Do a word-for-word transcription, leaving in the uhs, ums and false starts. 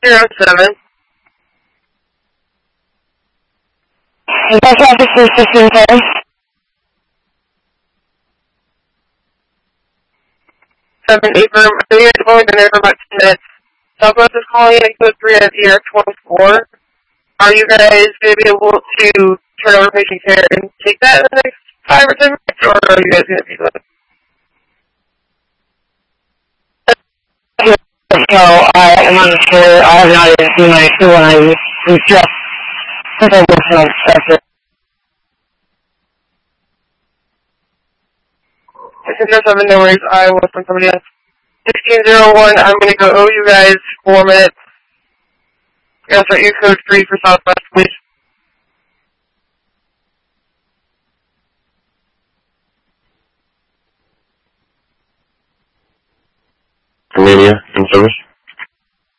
zero seven. That's officer sixteen ten. seven eight room. I think it's only been there for about ten minutes. Southwest is calling in code three at the air twenty-four. Are you guys going to be able to turn over patient care and take that in the next five or ten minutes, or are you guys going to be late? No, I am not sure. I have not even seen my school when I was just simple personal structure. sixteen zero seven, no worries. I will find somebody else. sixteen zero one, I'm going to go owe you guys four minutes. I'll start your code three for Southwest, please. Romania, in service.